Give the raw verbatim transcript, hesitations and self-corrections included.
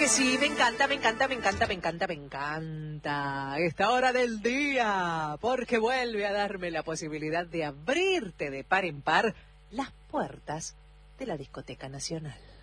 que sí, me encanta, me encanta, me encanta, me encanta, me encanta esta hora del día, porque vuelve a darme la posibilidad de abrirte de par en par las puertas de la Discoteca Nacional.